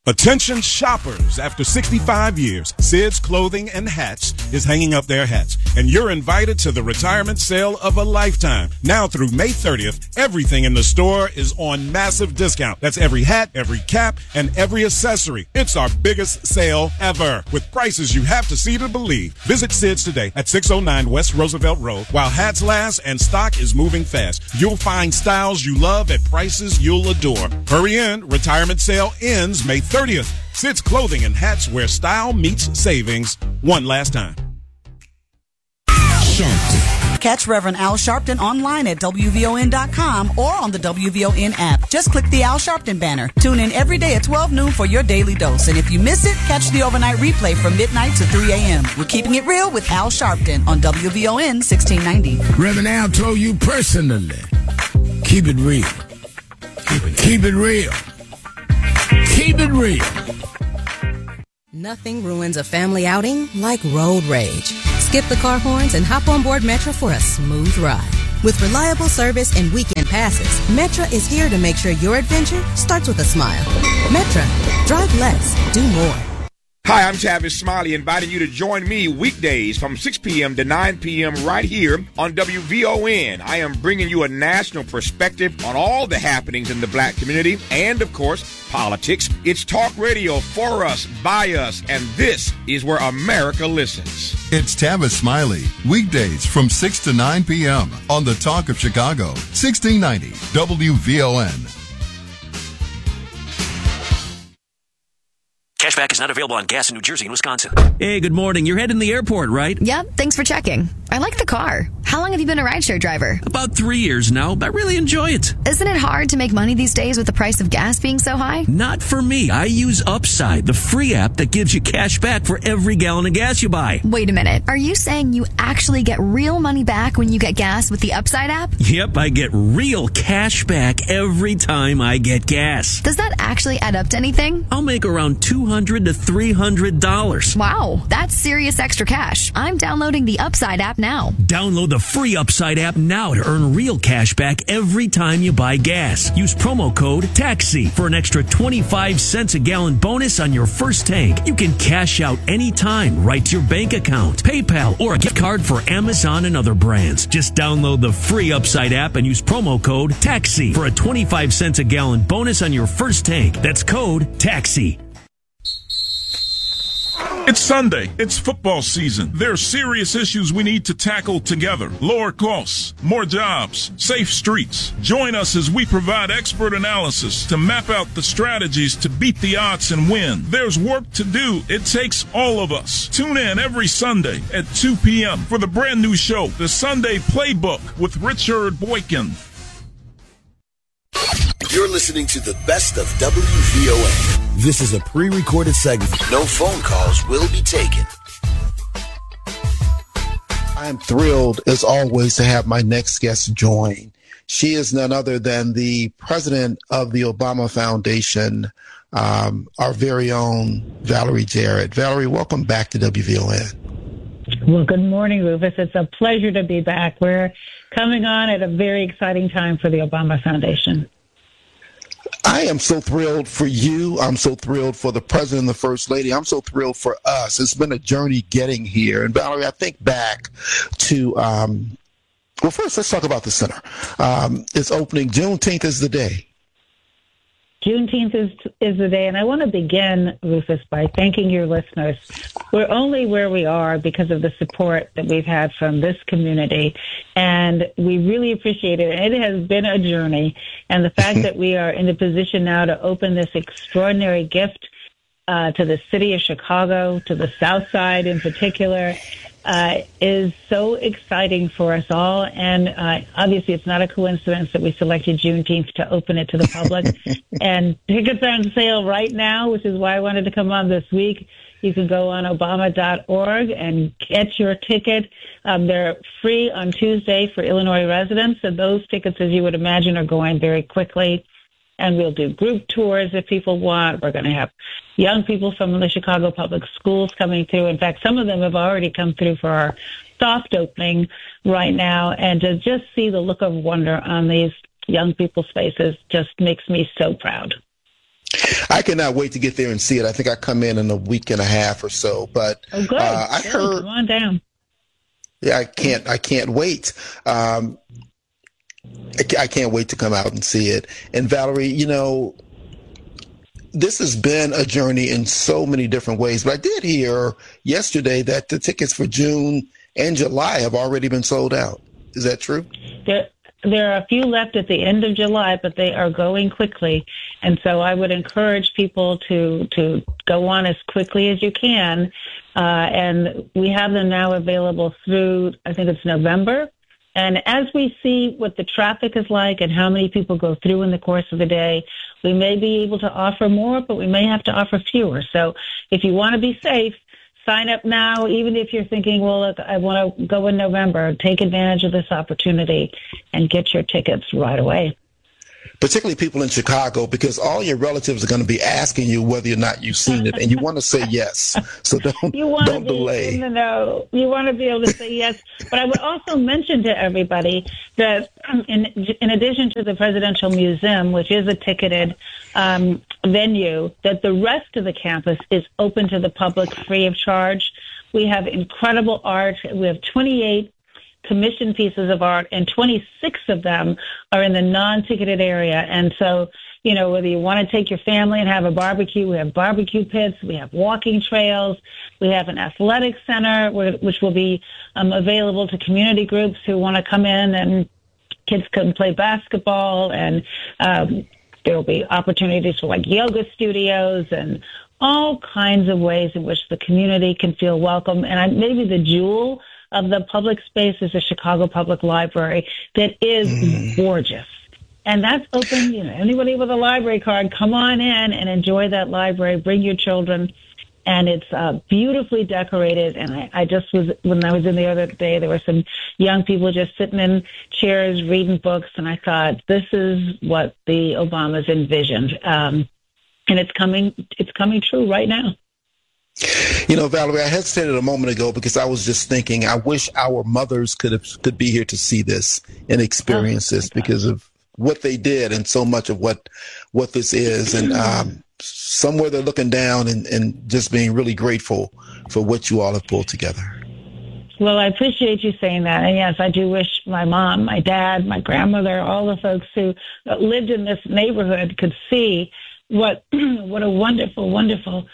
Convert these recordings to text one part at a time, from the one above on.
Attention shoppers, after 65 years, Sid's Clothing and Hats is hanging up their hats, and you're invited to the retirement sale of a lifetime. Now through May 30th, everything in the store is on massive discount. That's every hat, every cap, and every accessory. It's our biggest sale ever, with prices you have to see to believe. Visit Sid's today at 609 West Roosevelt Road. While hats last and stock is moving fast, you'll find styles you love at prices you'll adore. Hurry in, retirement sale ends May 30th. Sid's Clothing and Hats, where style meets savings. One last time. Sharpton. Catch Reverend Al Sharpton online at WVON.com or on the WVON app. Just click the Al Sharpton banner. Tune in every day at 12 noon for your daily dose. And if you miss it, catch the overnight replay from midnight to 3 a.m. We're keeping it real with Al Sharpton on WVON 1690. Reverend Al told you personally, keep it real. Keep it real. Keep it real. Nothing ruins a family outing like road rage. Skip the car horns and hop on board Metra for a smooth ride. With reliable service and weekend passes, Metra is here to make sure your adventure starts with a smile. Metra, drive less, do more. Hi, I'm Tavis Smiley, inviting you to join me weekdays from 6 p.m. to 9 p.m. right here on WVON. I am bringing you a national perspective on all the happenings in the black community and, of course, politics. It's talk radio for us, by us, and this is where America listens. It's Tavis Smiley, weekdays from 6 to 9 p.m. on the Talk of Chicago, 1690 WVON. Cashback is not available on gas in New Jersey and Wisconsin. Hey, good morning. You're heading to the airport, right? Yep, thanks for checking. I like the car. How long have you been a rideshare driver? About 3 years now. I really enjoy it. Isn't it hard to make money these days with the price of gas being so high? Not for me. I use Upside, the free app that gives you cash back for every gallon of gas you buy. Wait a minute. Are you saying you actually get real money back when you get gas with the Upside app? Yep, I get real cash back every time I get gas. Does that actually add up to anything? I'll make around $200 to $300. Wow, that's serious extra cash. I'm downloading the Upside app now. Download the free Upside app now to earn real cash back every time you buy gas. Use promo code TAXI for an extra 25 cents a gallon bonus on your first tank. You can cash out anytime right to your bank account, PayPal, or a gift card for Amazon and other brands. Just download the free Upside app and use promo code TAXI for a 25 cents a gallon bonus on your first tank. That's code TAXI. It's Sunday. It's football season. There are serious issues we need to tackle together. Lower costs, more jobs, safe streets. Join us as we provide expert analysis to map out the strategies to beat the odds and win. There's work to do. It takes all of us. Tune in every Sunday at 2 p.m. for the brand new show, The Sunday Playbook with Richard Boykin. You're listening to the best of WVON. This is a pre-recorded segment. No phone calls will be taken. I am thrilled, as always, to have my next guest join. She is none other than the president of the Obama Foundation, our very own Valerie Jarrett. Valerie, welcome back to WVON. Well, good morning, Rufus. It's a pleasure to be back. We're coming on at a very exciting time for the Obama Foundation. I am so thrilled for you. I'm so thrilled for the president and the first lady. I'm so thrilled for us. It's been a journey getting here. And Valerie, I think back to, well, first let's talk about the center. It's opening. Juneteenth is the day. Juneteenth is the day, and I want to begin, Rufus, by thanking your listeners. We're only where we are because of the support that we've had from this community, and we really appreciate it. And it has been a journey, and the fact that we are in the position now to open this extraordinary gift to the city of Chicago, to the South Side in particular, is so exciting for us all. And obviously, it's not a coincidence that we selected Juneteenth to open it to the public. And tickets are on sale right now, which is why I wanted to come on this week. You can go on Obama.org and get your ticket. They're free on Tuesday for Illinois residents, and those tickets, as you would imagine, are going very quickly. And we'll do group tours if people want. We're going to have young people from the Chicago Public Schools coming through. In fact, some of them have already come through for our soft opening right now. And to just see the look of wonder on these young people's faces just makes me so proud. I cannot wait to get there and see it. I think I come in a week and a half or so. But good. I heard. Come on down. Yeah, I can't wait. I can't wait to come out and see it. And Valerie, this has been a journey in so many different ways. But I did hear yesterday that the tickets for June and July have already been sold out. Is that true? There are a few left at the end of July, but they are going quickly. And so I would encourage people to go on as quickly as you can. And we have them now available through, I think it's November. And as we see what the traffic is like and how many people go through in the course of the day, we may be able to offer more, but we may have to offer fewer. So if you want to be safe, sign up now, even if you're thinking, well, look, I want to go in November. Take advantage of this opportunity and get your tickets right away. Particularly people in Chicago, because all your relatives are going to be asking you whether or not you've seen it, and you want to say yes. So don't delay. No, you want to be able to say yes. But I would also mention to everybody that in addition to the Presidential Museum, which is a ticketed venue, that the rest of the campus is open to the public free of charge. We have incredible art. We have 28 commissioned pieces of art, and 26 of them are in the non-ticketed area. And so, whether you want to take your family and have a barbecue, we have barbecue pits, we have walking trails, we have an athletic center, which will be available to community groups who want to come in, and kids can play basketball, and there will be opportunities for like yoga studios and all kinds of ways in which the community can feel welcome. And maybe the jewel of the public space is the Chicago Public Library that is gorgeous. And that's open, anybody with a library card, come on in and enjoy that library. Bring your children. And it's beautifully decorated. And I just when I was in the other day, there were some young people just sitting in chairs reading books. And I thought, this is what the Obamas envisioned. And it's coming true right now. Valerie, I hesitated a moment ago because I was just thinking, I wish our mothers could be here to see this and experience this because of what they did and so much of what this is. And somewhere they're looking down and just being really grateful for what you all have pulled together. Well, I appreciate you saying that. And yes, I do wish my mom, my dad, my grandmother, all the folks who lived in this neighborhood could see what a wonderful, wonderful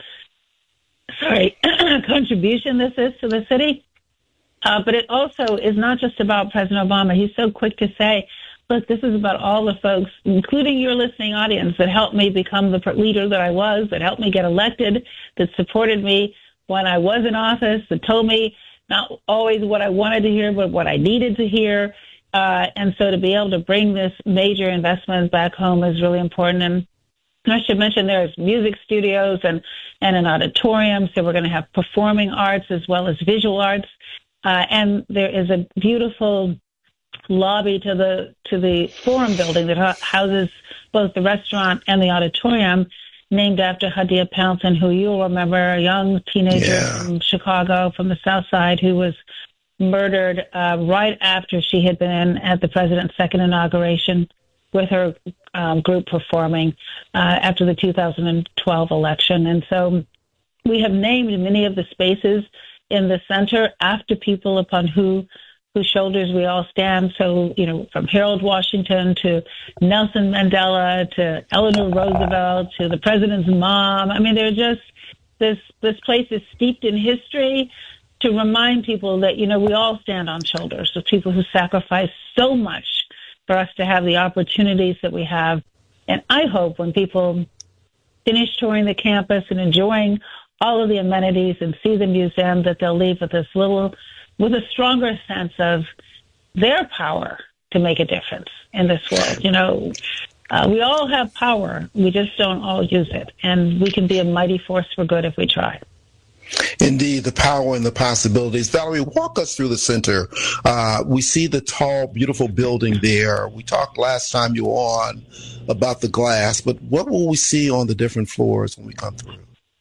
contribution this is to the city. But it also is not just about President Obama. He's so quick to say, look, this is about all the folks, including your listening audience, that helped me become the leader that I was, that helped me get elected, that supported me when I was in office, that told me not always what I wanted to hear, but what I needed to hear. And so to be able to bring this major investment back home is really important. And I should mention there's music studios and an auditorium, so we're going to have performing arts as well as visual arts. And there is a beautiful lobby to the Forum building that houses both the restaurant and the auditorium, named after Hadia Pounson, who you'll remember, a young teenager from Chicago, from the South Side, who was murdered right after she had been at the president's second inauguration with her group performing after the 2012 election. And so we have named many of the spaces in the center after people upon whose shoulders we all stand. So, from Harold Washington to Nelson Mandela to Eleanor Roosevelt to the president's mom. I mean, they're just, this place is steeped in history to remind people that, we all stand on shoulders of people who sacrifice so much for us to have the opportunities that we have. And I hope when people finish touring the campus and enjoying all of the amenities and see the museum, that they'll leave with with a stronger sense of their power to make a difference in this world. We all have power. We just don't all use it. And we can be a mighty force for good if we try. Indeed, the power and the possibilities. Valerie, walk us through the center. We see the tall, beautiful building there. We talked last time you were on about the glass, but what will we see on the different floors when we come through?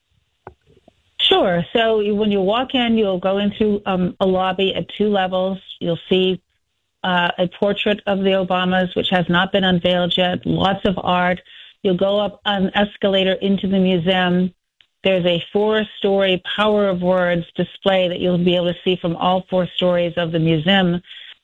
Sure. So when you walk in, you'll go into a lobby at 2 levels. You'll see a portrait of the Obamas, which has not been unveiled yet, lots of art. You'll go up an escalator into the museum. There's a 4-story Power of Words display that you'll be able to see from all 4 stories of the museum,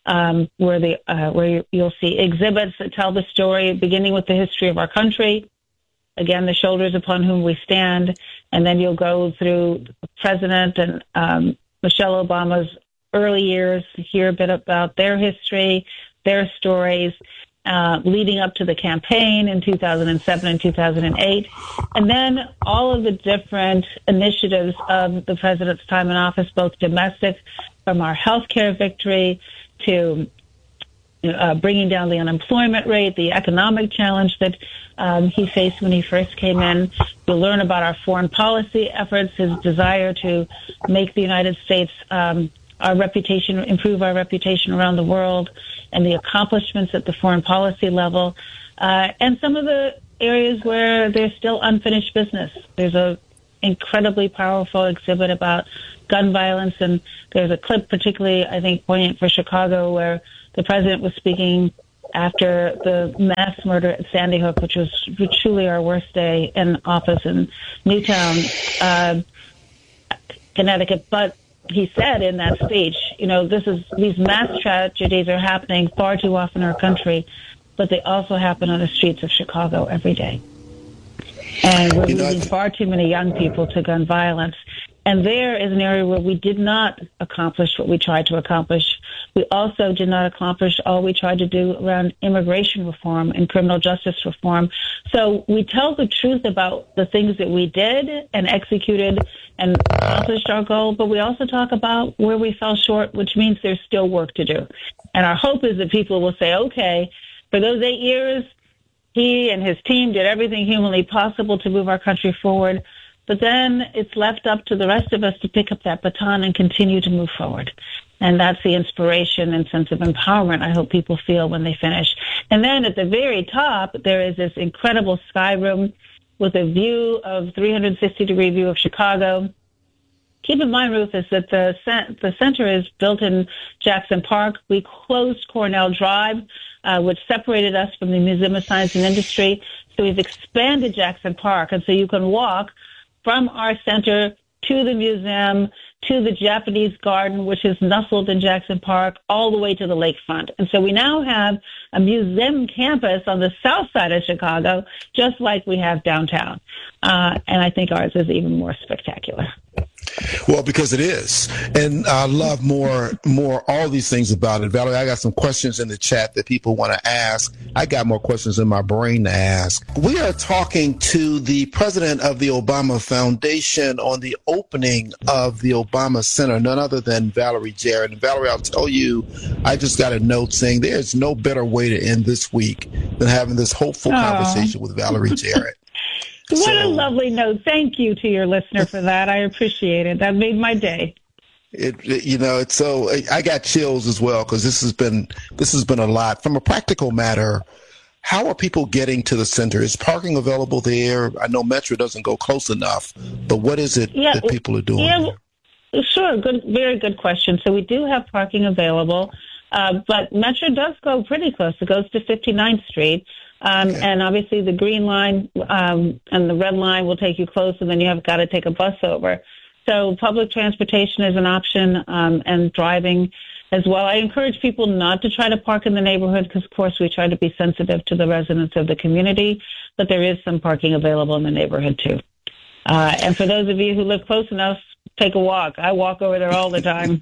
where you'll see exhibits that tell the story, beginning with the history of our country, again, the shoulders upon whom we stand, and then you'll go through President and Michelle Obama's early years, hear a bit about their history, their stories, leading up to the campaign in 2007 and 2008, and then all of the different initiatives of the president's time in office, both domestic, from our healthcare victory to bringing down the unemployment rate, the economic challenge that he faced when he first came in. You'll learn about our foreign policy efforts, his desire to make the United States our reputation, improve our reputation around the world, and the accomplishments at the foreign policy level, and some of the areas where there's still unfinished business. There's a incredibly powerful exhibit about gun violence, and there's a clip particularly, I think, poignant for Chicago, where the president was speaking after the mass murder at Sandy Hook, which was truly our worst day in office in Newtown, Connecticut. But he said in that speech, these mass tragedies are happening far too often in our country, but they also happen on the streets of Chicago every day. And we're losing far too many young people to gun violence. And there is an area where we did not accomplish what we tried to accomplish. We also did not accomplish all we tried to do around immigration reform and criminal justice reform. So we tell the truth about the things that we did and executed and accomplished our goal, but we also talk about where we fell short, which means there's still work to do. And our hope is that people will say, okay, for those 8 years, he and his team did everything humanly possible to move our country forward. But then it's left up to the rest of us to pick up that baton and continue to move forward. And that's the inspiration and sense of empowerment I hope people feel when they finish. And then at the very top, there is this incredible sky room with a view of 360-degree view of Chicago. Keep in mind, Rufus, that the center is built in Jackson Park. We closed Cornell Drive, which separated us from the Museum of Science and Industry. So we've expanded Jackson Park. And so you can walk from our center to the museum, to the Japanese garden, which is nestled in Jackson Park, all the way to the lakefront. And so we now have a museum campus on the south side of Chicago, just like we have downtown. And I think ours is even more spectacular. Well, because it is. And I love more all these things about it. Valerie, I got some questions in the chat that people want to ask. I got more questions in my brain to ask. We are talking to the president of the Obama Foundation on the opening of the Obama Center, none other than Valerie Jarrett. And Valerie, I'll tell you, I just got a note saying there's no better way to end this week than having this hopeful conversation with Valerie Jarrett. What a lovely note. Thank you to your listener for that. I appreciate it. That made my day. It's so I got chills as well because this has been a lot. From a practical matter, how are people getting to the center? Is parking available there? I know Metro doesn't go close enough, but what is it that people are doing? Yeah, sure. Good, very good question. So we do have parking available, but Metro does go pretty close. It goes to 59th Street. And obviously the green line and the red line will take you close, and then you have got to take a bus over. So public transportation is an option, and driving as well. I encourage people not to try to park in the neighborhood because, of course, we try to be sensitive to the residents of the community, but there is some parking available in the neighborhood, too. And for those of you who live close enough, take a walk. I walk over there all the time.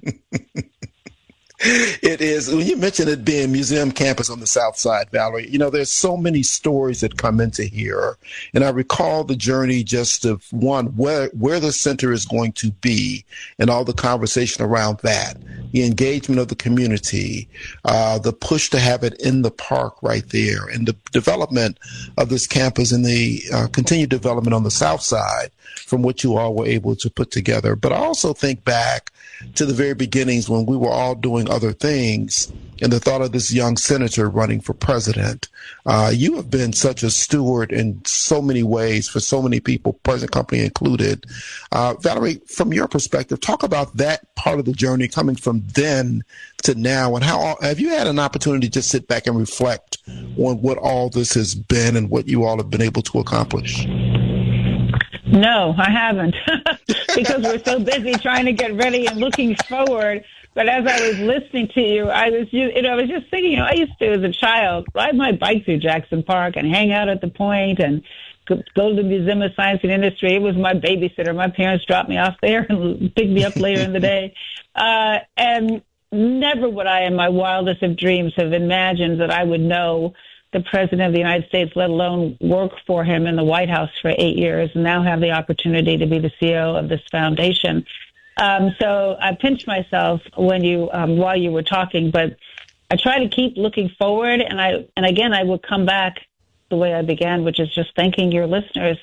It is. When you mentioned it being museum campus on the south side, Valerie, there's so many stories that come into here. And I recall the journey just of where the center is going to be and all the conversation around that, the engagement of the community, the push to have it in the park right there, and the development of this campus and the continued development on the south side from what you all were able to put together. But I also think back to the very beginnings when we were all doing other things, and the thought of this young senator running for president. You have been such a steward in so many ways for so many people, present company included. Valerie, from your perspective, talk about that part of the journey coming from then to now, and how have you had an opportunity to sit back and reflect on what all this has been and what you all have been able to accomplish? No, I haven't, because we're so busy trying to get ready and looking forward. But as I was listening to you, I was just thinking, I used to, as a child, ride my bike through Jackson Park and hang out at the Point and go to the Museum of Science and Industry. It was my babysitter. My parents dropped me off there and picked me up later in the day. And never would I, in my wildest of dreams, have imagined that I would know the President of the United States, let alone work for him in the White House for 8 years, and now have the opportunity to be the CEO of this foundation. So I pinched myself while you were talking, but I try to keep looking forward, and again I will come back the way I began, which is just thanking your listeners.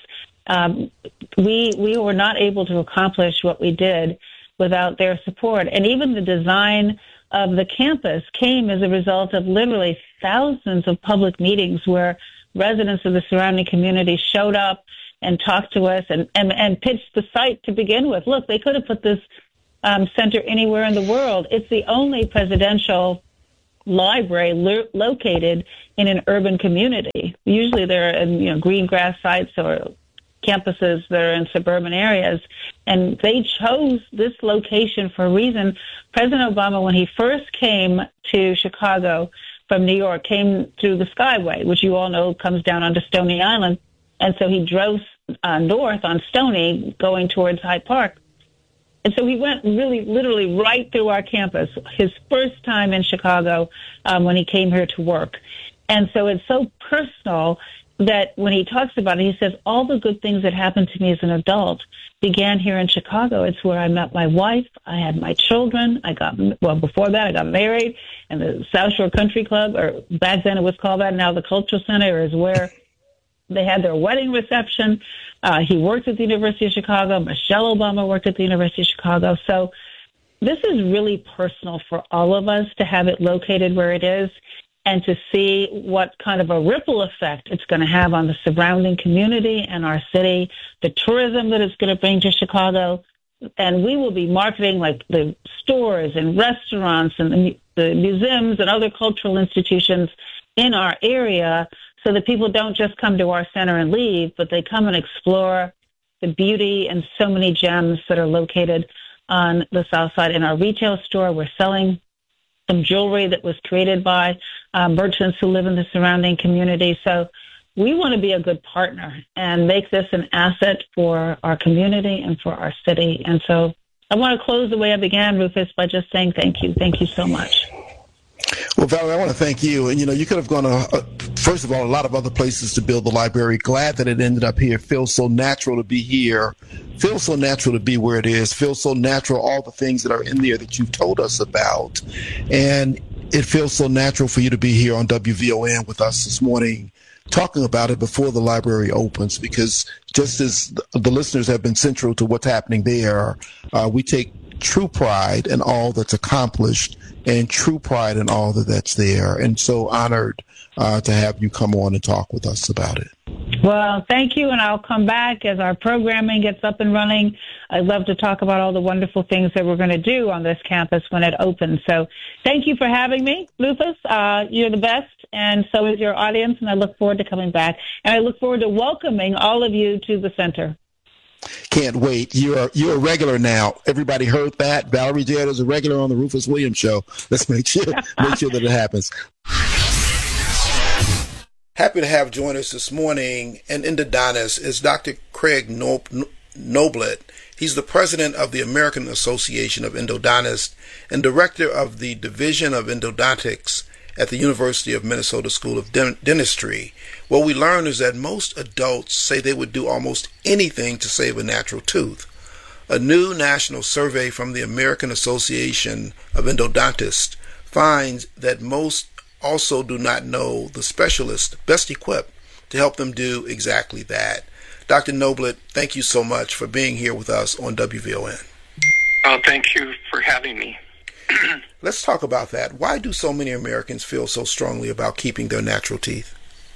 We were not able to accomplish what we did without their support, and even the design of the campus came as a result of literally thousands of public meetings where residents of the surrounding community showed up and talked to us and pitched the site to begin with. Look, they could have put this center anywhere in the world. It's the only presidential library located in an urban community. Usually they're in green grass sites or campuses that are in suburban areas, and they chose this location for a reason. President Obama, when he first came to Chicago from New York, came through the Skyway, which you all know comes down onto Stony Island, and so he drove north on Stony going towards Hyde Park. And so he went really, literally right through our campus, his first time in Chicago when he came here to work. And so it's so personal that when he talks about it, he says, all the good things that happened to me as an adult began here in Chicago. It's where I met my wife. I had my children. Before that, I got married, and the South Shore Country Club, or back then it was called that, now the Cultural Center, is where they had their wedding reception. He worked at the University of Chicago. Michelle Obama worked at the University of Chicago. So this is really personal for all of us to have it located where it is, and to see what kind of a ripple effect it's going to have on the surrounding community and our city, the tourism that it's going to bring to Chicago. And we will be marketing like the stores and restaurants and the museums and other cultural institutions in our area, so that people don't just come to our center and leave, but they come and explore the beauty and so many gems that are located on the South Side. In our retail store, we're selling some jewelry that was created by merchants who live in the surrounding community. So we want to be a good partner and make this an asset for our community and for our city. And so I want to close the way I began, Rufus, by just saying thank you. Thank you so much. Well, Valerie, I want to thank you. And, you could have gone to, first of all, a lot of other places to build the library. Glad that it ended up here. Feels so natural to be here. Feels so natural to be where it is. Feels so natural, all the things that are in there that you've told us about. And it feels so natural for you to be here on WVON with us this morning, talking about it before the library opens, because just as the listeners have been central to what's happening there, we take true pride in all that's accomplished and true pride in all that's there. And so honored to have you come on and talk with us about it. Well, thank you, and I'll come back as our programming gets up and running. I'd love to talk about all the wonderful things that we're going to do on this campus when it opens. So thank you for having me, Rufus. You're the best, and so is your audience, and I look forward to coming back. And I look forward to welcoming all of you to the center. Can't wait. You're a regular now. Everybody heard that. Valerie Jarrett is a regular on the Rufus Williams Show. Let's make sure that it happens. Happy to have join us this morning and endodontist is Dr. Craig Noblitt. He's the president of the American Association of Endodontists and director of the Division of Endodontics at the University of Minnesota School of Dentistry. What we learned is that most adults say they would do almost anything to save a natural tooth. A new national survey from the American Association of Endodontists finds that most also do not know the specialist best equipped to help them do exactly that. Dr. Noblitt, thank you so much for being here with us on WVON. Thank you for having me. Let's talk about that. Why do so many Americans feel so strongly about keeping their natural teeth?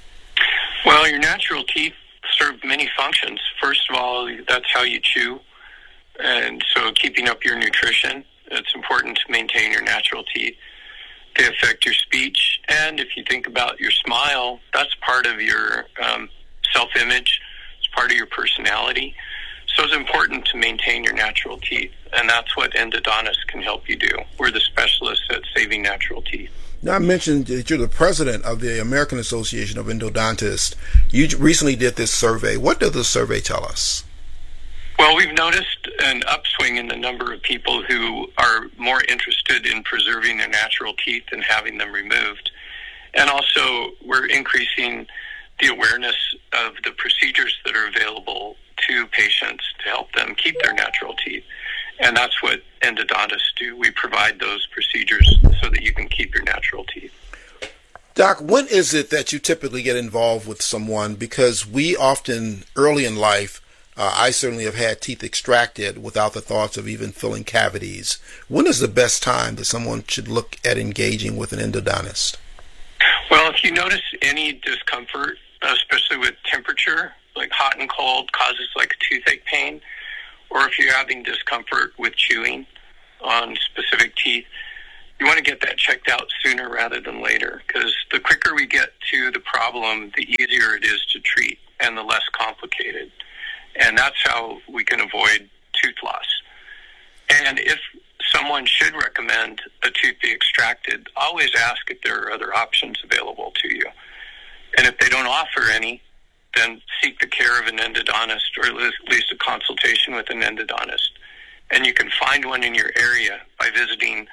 Well, your natural teeth serve many functions. First of all, that's how you chew. And so keeping up your nutrition, it's important to maintain your natural teeth. They affect your speech. And if you think about your smile, that's part of your self-image. It's part of your personality. So it's important to maintain your natural teeth. And that's what endodontists can help you do. We're the specialists at saving natural teeth. Now, I mentioned that you're the president of the American Association of Endodontists. You recently did this survey. What does the survey tell us? Well, we've noticed an upswing in the number of people who are more interested in preserving their natural teeth and having them removed. And also, we're increasing the awareness of the procedures that are available to patients to help them keep their natural teeth. And that's what endodontists do. We provide those procedures so that you can keep your natural teeth. Doc, when is it that you typically get involved with someone? Because we often, early in life, I certainly have had teeth extracted without the thoughts of even filling cavities. When is the best time that someone should look at engaging with an endodontist? Well, if you notice any discomfort, especially with temperature, like hot and cold causes like toothache pain, or if you're having discomfort with chewing on specific teeth, you want to get that checked out sooner rather than later, because the quicker we get to the problem, the easier it is to treat and the less complicated. And that's how we can avoid tooth loss. And if someone should recommend a tooth be extracted, always ask if there are other options available to you. And if they don't offer any, then seek the care of an endodontist, or at least a consultation with an endodontist. And you can find one in your area by visiting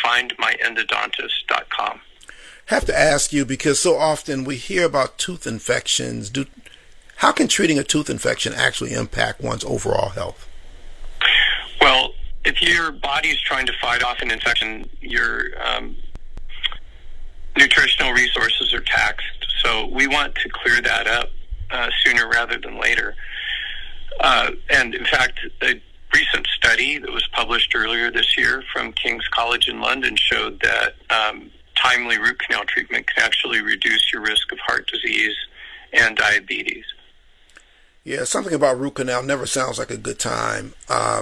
findmyendodontist.com. Have to ask you, because so often we hear about tooth infections. How can treating a tooth infection actually impact one's overall health? Well, if your body is trying to fight off an infection, your nutritional resources are taxed. So we want to clear that up sooner rather than later. And in fact, a recent study that was published earlier this year from King's College in London showed that timely root canal treatment can actually reduce your risk of heart disease and diabetes. Yeah, something about root canal never sounds like a good time.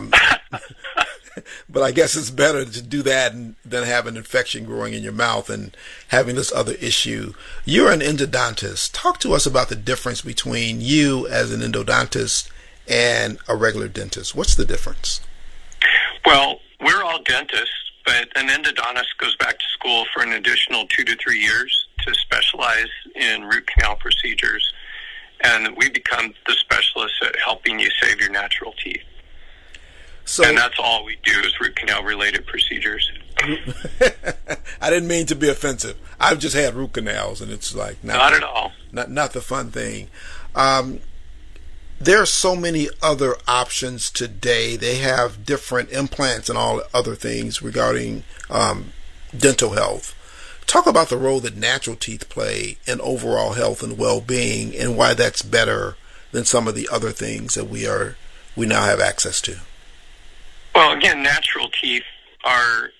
But I guess it's better to do that than have an infection growing in your mouth and having this other issue. You're an endodontist. Talk to us about the difference between you as an endodontist and a regular dentist. What's the difference? Well, we're all dentists, but an endodontist goes back to school for an additional 2 to 3 years to specialize in root canal procedures. And we become the specialists at helping you save your natural teeth. And that's all we do is root canal related procedures. I didn't mean to be offensive. I've just had root canals, and it's like not at all. Not the fun thing. There are so many other options today. They have different implants and all other things regarding dental health. Talk about the role that natural teeth play in overall health and well-being, and why that's better than some of the other things that we now have access to. Well, again, natural teeth are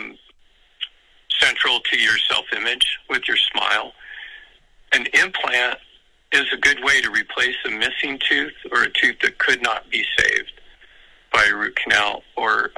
central to your self-image with your smile. An implant is a good way to replace a missing tooth or a tooth that could not be saved by a root canal or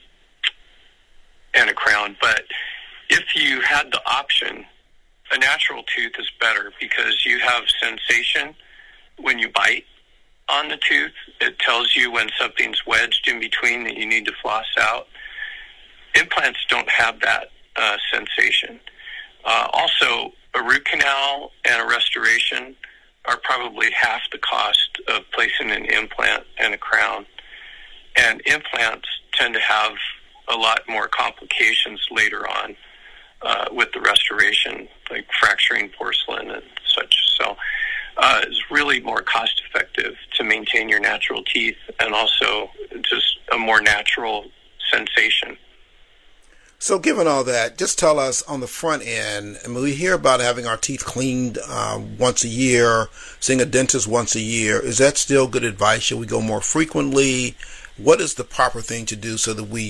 and a crown. But if you had the option, a natural tooth is better because you have sensation when you bite on the tooth. It tells you when something's wedged in between that you need to floss out. Implants don't have that sensation. Also, a root canal and a restoration are probably half the cost of placing an implant and a crown. And implants tend to have a lot more complications later on with the restoration, like fracturing porcelain and such. So it's really more cost effective to maintain your natural teeth and also just a more natural sensation. So given all that, just tell us on the front end, I mean, we hear about having our teeth cleaned once a year, seeing a dentist once a year. Is that still good advice? Should we go more frequently? What is the proper thing to do so that we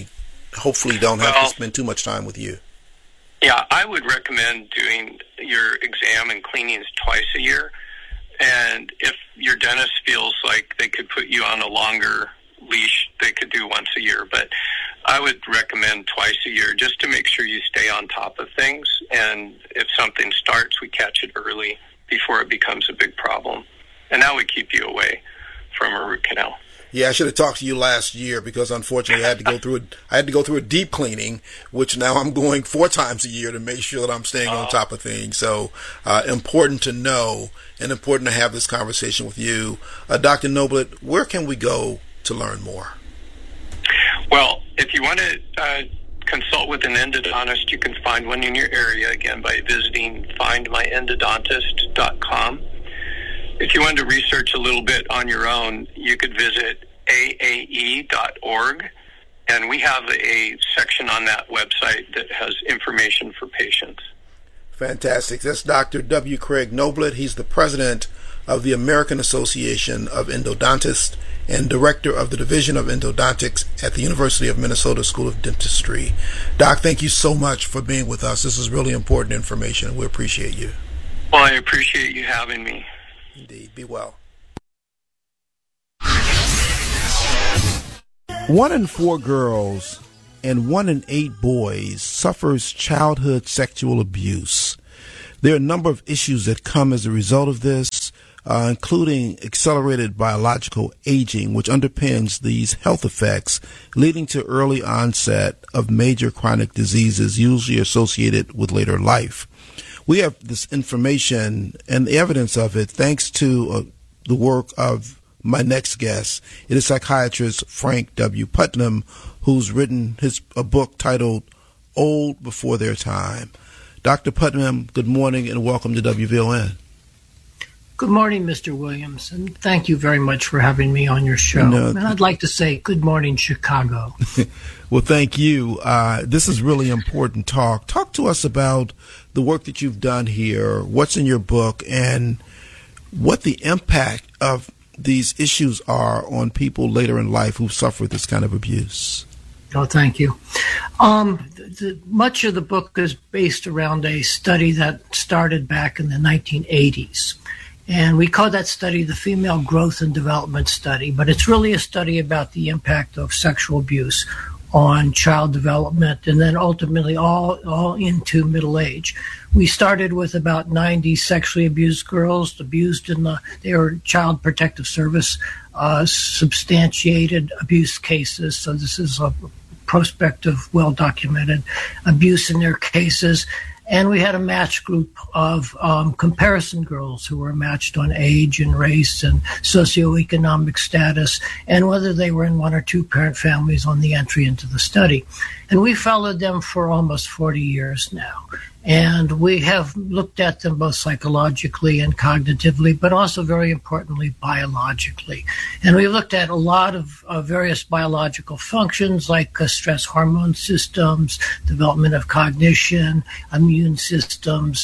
hopefully don't have to spend too much time with you? Yeah, I would recommend doing your exam and cleanings twice a year. And if your dentist feels like they could put you on a longer leash, they could do once a year. But I would recommend twice a year just to make sure you stay on top of things. And if something starts, we catch it early before it becomes a big problem. And that would keep you away from a root canal. Yeah, I should have talked to you last year because unfortunately I had to go through a deep cleaning, which now I'm going 4 times a year to make sure that I'm staying on top of things. So important to know and important to have this conversation with you. Dr. Noblitt, where can we go to learn more? Well, if you want to consult with an endodontist, you can find one in your area, again, by visiting findmyendodontist.com. If you wanted to research a little bit on your own, you could visit AAE.org, and we have a section on that website that has information for patients. Fantastic. That's Dr. W. Craig Noblitt. He's the president of the American Association of Endodontists and director of the Division of Endodontics at the University of Minnesota School of Dentistry. Doc, thank you so much for being with us. This is really important information. We appreciate you. Well, I appreciate you having me. Indeed. Be well. 1 in 4 girls and 1 in 8 boys suffers childhood sexual abuse. There are a number of issues that come as a result of this, including accelerated biological aging, which underpins these health effects, leading to early onset of major chronic diseases, usually associated with later life. We have this information and the evidence of it thanks to the work of my next guest. It is psychiatrist Frank W. Putnam, who's written a book titled Old Before Their Time. Dr. Putnam, good morning and welcome to WVON. Good morning, Mr. Williams, and thank you very much for having me on your show. And I'd like to say good morning, Chicago. Well, thank you. This is really important talk. Talk to us about the work that you've done here, what's in your book, and what the impact of these issues are on people later in life who suffer this kind of abuse. Oh, thank you. Much of the book is based around a study that started back in the 1980s. And we call that study the Female Growth and Development Study, but it's really a study about the impact of sexual abuse on child development and then ultimately all into middle age. We started with about 90 sexually abused girls abused in they were Child Protective Service substantiated abuse cases. So this is a prospective, well-documented abuse in their cases. And we had a match group of comparison girls who were matched on age and race and socioeconomic status and whether they were in 1 or 2 parent families on the entry into the study. And we followed them for almost 40 years now. And we have looked at them both psychologically and cognitively, but also very importantly, biologically. And we looked at a lot of various biological functions like stress hormone systems, development of cognition, immune systems,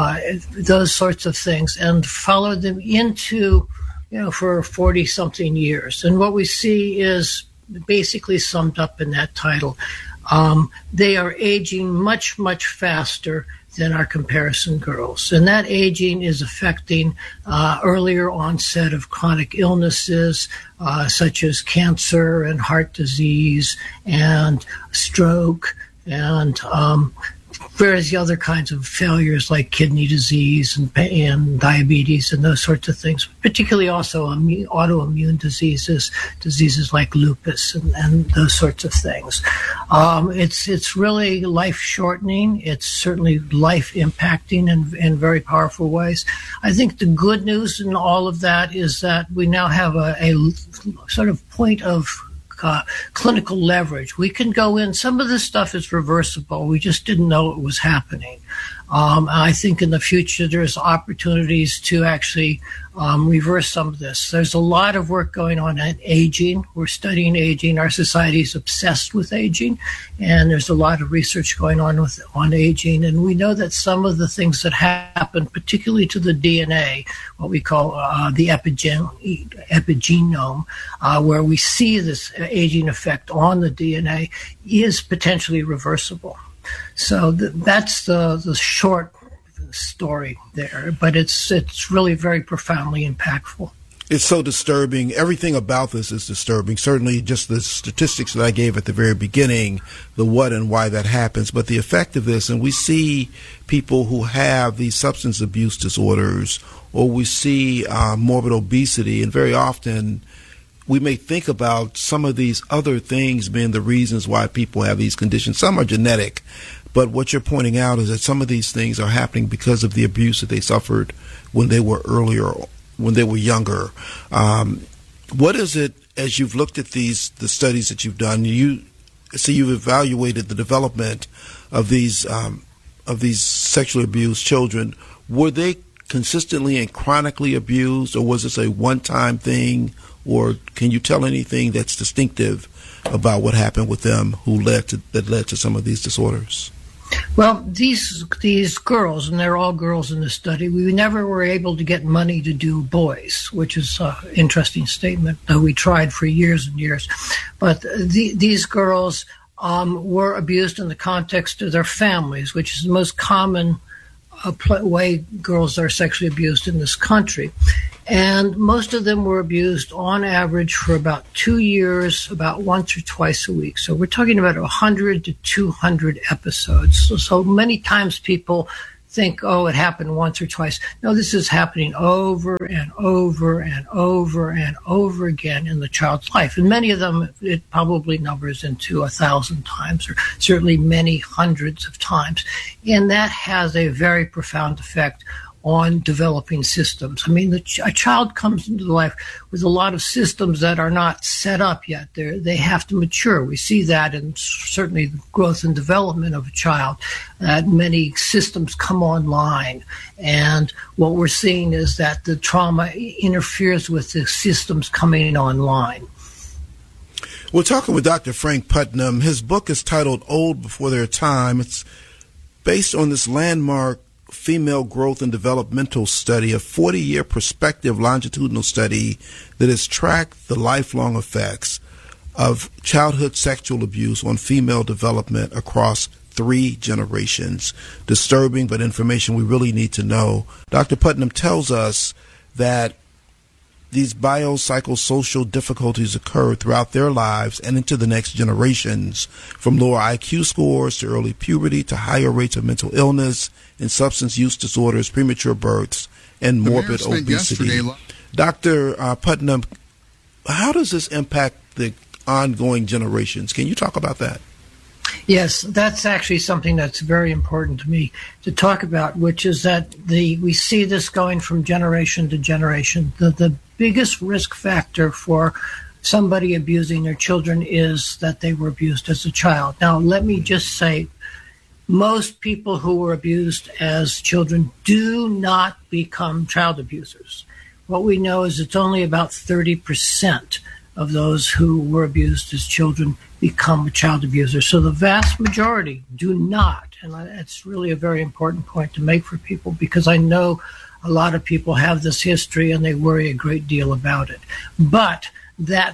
those sorts of things, and followed them into, for 40-something years. And what we see is basically summed up in that title. They are aging much, much faster than our comparison girls. And that aging is affecting earlier onset of chronic illnesses such as cancer and heart disease and stroke and various other kinds of failures like kidney disease and diabetes and those sorts of things, particularly also autoimmune diseases like lupus and those sorts of things. It's really life-shortening. It's certainly life-impacting in very powerful ways. I think the good news in all of that is that we now have a sort of point of clinical leverage. We can go in. Some of this stuff is reversible. We just didn't know it was happening. I think in the future there's opportunities to actually reverse some of this. There's a lot of work going on at aging. We're studying aging. Our society is obsessed with aging, and there's a lot of research going on on aging. And we know that some of the things that happen, particularly to the DNA, what we call the epigenome, where we see this aging effect on the DNA, is potentially reversible. So that's the short story there, but it's really very profoundly impactful. It's so disturbing. Everything about this is disturbing. Certainly just the statistics that I gave at the very beginning, the what and why that happens, but the effect of this. And we see people who have these substance abuse disorders, or we see morbid obesity, and very often we may think about some of these other things being the reasons why people have these conditions. Some are genetic, but what you're pointing out is that some of these things are happening because of the abuse that they suffered when they were younger. What is it, as you've looked at the studies that you've done, you've evaluated the development of these sexually abused children. Were they consistently and chronically abused, or was this a one-time thing? Or can you tell anything that's distinctive about what happened with them that led to some of these disorders? Well, these girls, and they're all girls in the study, we never were able to get money to do boys, which is an interesting statement, though we tried for years and years. But these girls were abused in the context of their families, which is the most common way girls are sexually abused in this country. And most of them were abused on average for about 2 years, about once or twice a week. So we're talking about 100 to 200 episodes. So many times people think, oh, it happened once or twice. No, this is happening over and over and over and over again in the child's life. And many of them, it probably numbers into 1,000 times, or certainly many hundreds of times. And that has a very profound effect on developing systems. I mean, a child comes into life with a lot of systems that are not set up yet. They have to mature. We see that in certainly the growth and development of a child, that many systems come online. And what we're seeing is that the trauma interferes with the systems coming online. We're talking with Dr. Frank Putnam. His book is titled Old Before Their Time. It's based on this landmark female growth and developmental study, a 40-year prospective longitudinal study that has tracked the lifelong effects of childhood sexual abuse on female development across 3 generations. Disturbing, but information we really need to know. Dr. Putnam tells us that these biopsychosocial difficulties occur throughout their lives and into the next generations, from lower IQ scores to early puberty to higher rates of mental illness and substance use disorders, premature births, and morbid obesity. Dr. Putnam, how does this impact the ongoing generations? Can you talk about that? Yes, that's actually something that's very important to me to talk about, which is that we see this going from generation to generation. The biggest risk factor for somebody abusing their children is that they were abused as a child. Now, let me just say, most people who were abused as children do not become child abusers. What we know is it's only about 30% of those who were abused as children become a child abuser. So the vast majority do not. And that's really a very important point to make for people, because I know a lot of people have this history and they worry a great deal about it. But that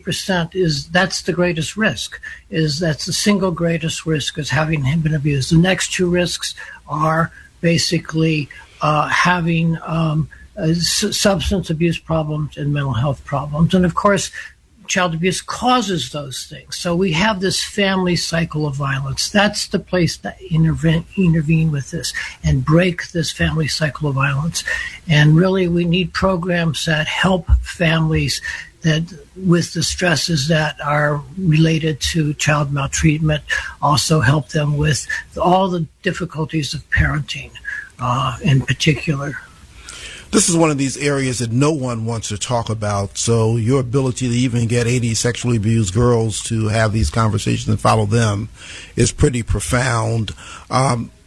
30% that's the greatest risk. That's the single greatest risk, is having been abused. The next 2 risks are basically having substance abuse problems and mental health problems. And of course, child abuse causes those things. So we have this family cycle of violence. That's the place to intervene with this and break this family cycle of violence. And really, we need programs that help families that with the stresses that are related to child maltreatment, also help them with all the difficulties of parenting in particular. This is one of these areas that no one wants to talk about, so your ability to even get 80 sexually abused girls to have these conversations and follow them is pretty profound.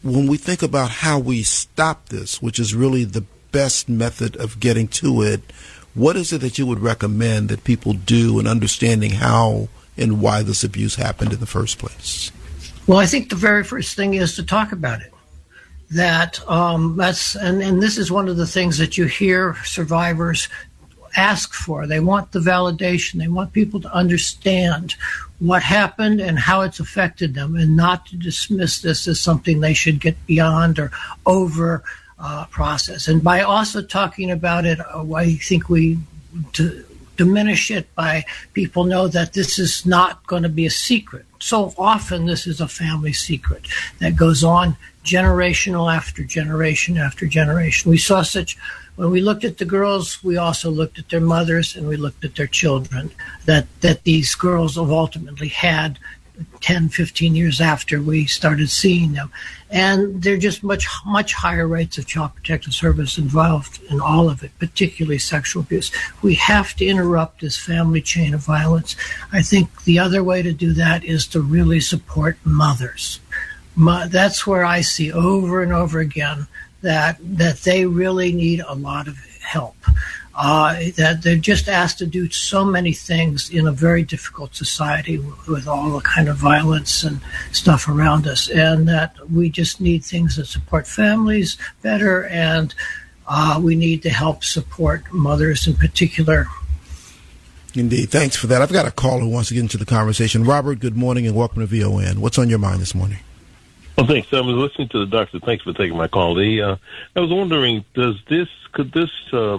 when we think about how we stop this, which is really the best method of getting to it, what is it that you would recommend that people do in understanding how and why this abuse happened in the first place? Well, I think the very first thing is to talk about it. That's and this is one of the things that you hear survivors ask for. They want the validation. They want people to understand what happened and how it's affected them, and not to dismiss this as something they should get beyond or over process. And by also talking about it, I think we diminish it by people know that this is not going to be a secret. So often this is a family secret that goes on generational after generation after generation. We saw when we looked at the girls, we also looked at their mothers and we looked at their children that these girls have ultimately had 10, 15 years after we started seeing them. And they're just much higher rates of Child Protective Service involved in all of it, particularly sexual abuse. We have to interrupt this family chain of violence. I think the other way to do that is to really support mothers. That's where I see over and over again that they really need a lot of help. That they're just asked to do so many things in a very difficult society with all the kind of violence and stuff around us, and that we just need things that support families better, and we need to help support mothers in particular. Indeed. Thanks for that. I've got a caller who wants to get into the conversation. Robert, good morning and welcome to VON. What's on your mind this morning? Well, thanks. I was listening to the doctor. Thanks for taking my call. I was wondering, could this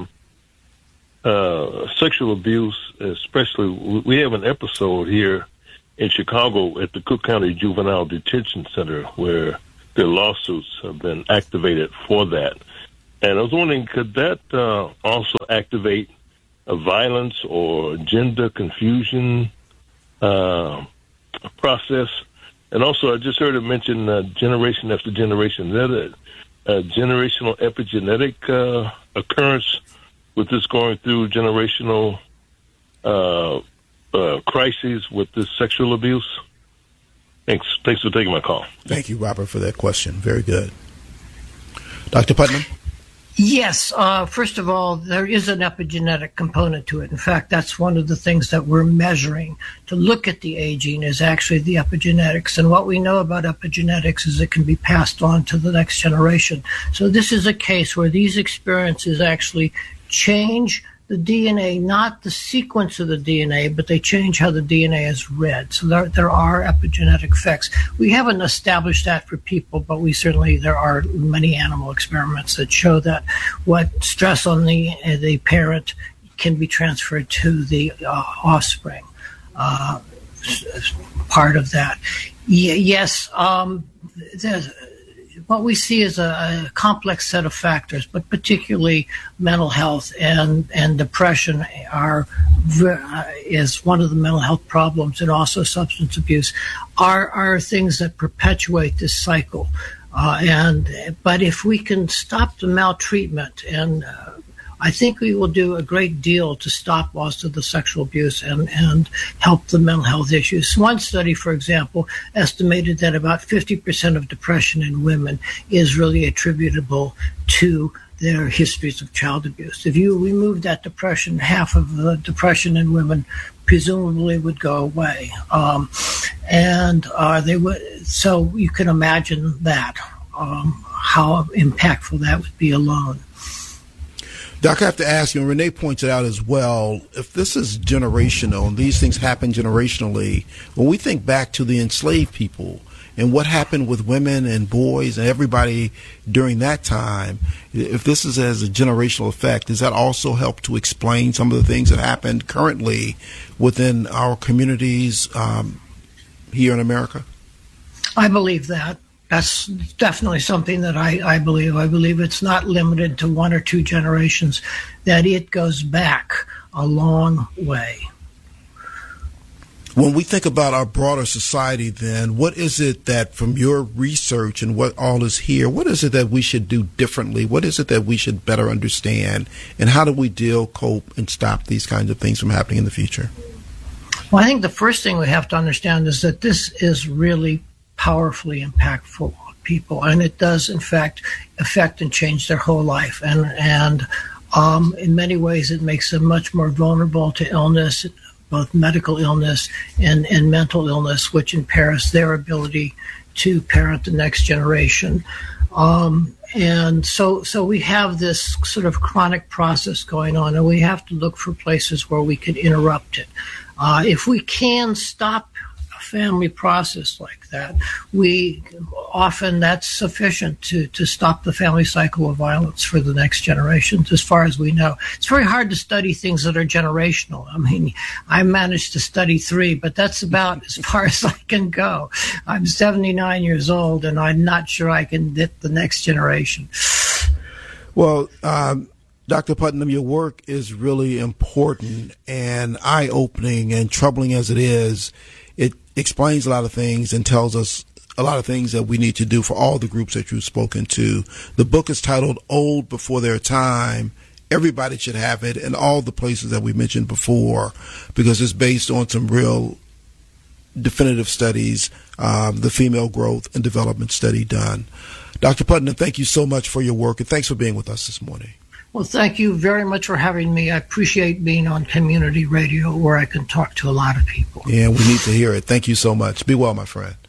sexual abuse, especially, we have an episode here in Chicago at the Cook County Juvenile Detention Center where their lawsuits have been activated for that. And I was wondering, could that also activate a violence or gender confusion process? And also, I just heard it mention generation after generation. Is that a generational epigenetic occurrence with this going through generational crises with this sexual abuse? Thanks for taking my call. Thank you, Robert, for that question. Very good. Dr. Putnam? Yes. First of all, there is an epigenetic component to it. In fact, that's one of the things that we're measuring to look at the aging is actually the epigenetics. And what we know about epigenetics is it can be passed on to the next generation. So this is a case where these experiences actually change the DNA, not the sequence of the DNA, but they change how the DNA is read. So there are epigenetic effects. We haven't established that for people, but there are many animal experiments that show that what stress on the parent can be transferred to the offspring. Part of that. Yes, what we see is a complex set of factors, but particularly mental health and depression is one of the mental health problems, and also substance abuse are things that perpetuate this cycle. But if we can stop the maltreatment, and I think we will do a great deal to stop also the sexual abuse and help the mental health issues. One study, for example, estimated that about 50% of depression in women is really attributable to their histories of child abuse. If you remove that depression, half of the depression in women presumably would go away. So you can imagine that, how impactful that would be alone. Doc, I have to ask you, and Renee points it out as well, if this is generational and these things happen generationally, when we think back to the enslaved people and what happened with women and boys and everybody during that time, if this is as a generational effect, does that also help to explain some of the things that happened currently within our communities here in America? I believe that. That's definitely something that I believe. I believe it's not limited to one or two generations, that it goes back a long way. When we think about our broader society, then, what is it that, from your research and what all is here, what is it that we should do differently? What is it that we should better understand? And how do we cope, and stop these kinds of things from happening in the future? Well, I think the first thing we have to understand is that this is really powerfully impactful people, and it does, in fact, affect and change their whole life. And in many ways, it makes them much more vulnerable to illness, both medical illness and mental illness, which impairs their ability to parent the next generation. And so we have this sort of chronic process going on, and we have to look for places where we can interrupt it. If we can stop a family process like that, that's sufficient to stop the family cycle of violence for the next generations, as far as we know. It's very hard to study things that are generational. I mean, I managed to study 3, but that's about as far as I can go. I'm 79 years old, and I'm not sure I can hit the next generation. Well, Dr. Putnam, your work is really important and eye-opening, and troubling as it is, it explains a lot of things and tells us a lot of things that we need to do for all the groups that you've spoken to. The book is titled Old Before Their Time. Everybody should have it in all the places that we mentioned before, because it's based on some real definitive studies, the female growth and development study done. Dr. Putnam, thank you so much for your work, and thanks for being with us this morning. Well, thank you very much for having me. I appreciate being on community radio where I can talk to a lot of people. Yeah, we need to hear it. Thank you so much. Be well, my friend.